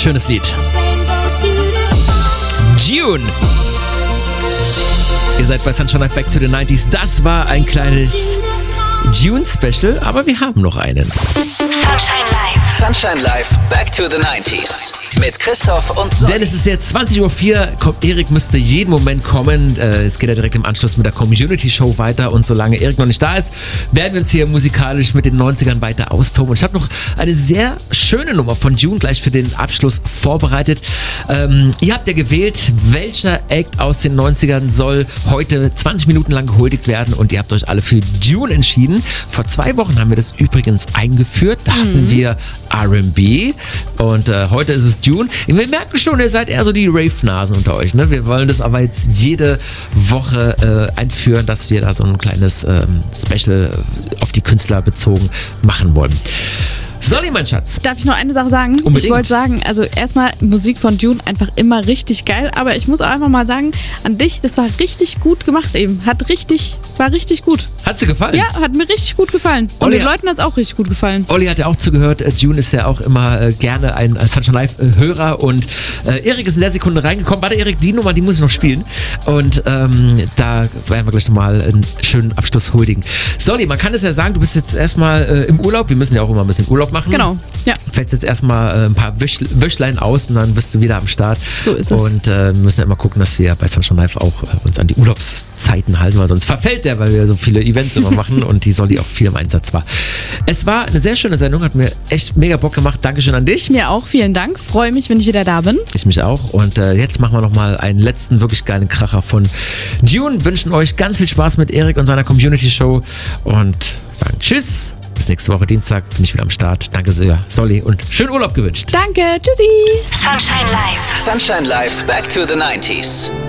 Schönes Lied. June. Ihr seid bei Sunshine Live Back to the 90s. Das war ein kleines June-Special, aber wir haben noch einen. Sunshine Live. Sunshine Live Back to the 90s. Mit Christoph und Sonny. Denn es ist jetzt 20.04 Uhr. Erik müsste jeden Moment kommen. Es geht ja direkt im Anschluss mit der Community-Show weiter. Und solange Erik noch nicht da ist, werden wir uns hier musikalisch mit den 90ern weiter austoben. Und ich habe noch eine sehr schöne Nummer von June gleich für den Abschluss vorbereitet. Ihr habt ja gewählt, welcher Act aus den 90ern soll heute 20 Minuten lang gehuldigt werden. Und ihr habt euch alle für June entschieden. Vor 2 Wochen haben wir das übrigens eingeführt. Da hatten wir R&B. Und heute ist es June. Wir merken schon, ihr seid eher so die Rave-Nasen unter euch. Ne? Wir wollen das aber jetzt jede Woche einführen, dass wir da so ein kleines Special auf die Künstler bezogen machen wollen. Solly, mein Schatz. Darf ich noch eine Sache sagen? Unbedingt. Ich wollte sagen, also erstmal Musik von June einfach immer richtig geil, aber ich muss auch einfach mal sagen, an dich, das war richtig gut gemacht eben. War richtig gut. Hat's dir gefallen? Ja, hat mir richtig gut gefallen. Und Olli, den Leuten hat's auch richtig gut gefallen. Olli hat ja auch zugehört. June ist ja auch immer gerne ein Sunshine Live-Hörer und Erik ist in der Sekunde reingekommen. Warte, Erik, die Nummer, die muss ich noch spielen. Und da werden wir gleich nochmal einen schönen Abschluss huldigen. Solly, man kann es ja sagen, du bist jetzt erstmal im Urlaub. Wir müssen ja auch immer ein bisschen Urlaub machen. Genau, ja. Fällst jetzt erstmal ein paar Wöchlein aus und dann bist du wieder am Start. So ist es. Und wir müssen ja immer gucken, dass wir bei Sunshine Live auch uns an die Urlaubszeiten halten, weil sonst verfällt der, weil wir so viele Events immer machen und die Solly auch viel im Einsatz war. Es war eine sehr schöne Sendung, hat mir echt mega Bock gemacht. Dankeschön an dich. Mir auch, vielen Dank. Freue mich, wenn ich wieder da bin. Ich mich auch. Und jetzt machen wir nochmal einen letzten wirklich geilen Kracher von June. Wünschen euch ganz viel Spaß mit Erik und seiner Community-Show und sagen Tschüss. Bis nächste Woche Dienstag bin ich wieder am Start. Danke sehr, Solly, und schönen Urlaub gewünscht. Danke, tschüssi. Sunshine Live. Sunshine Live Back to the 90s.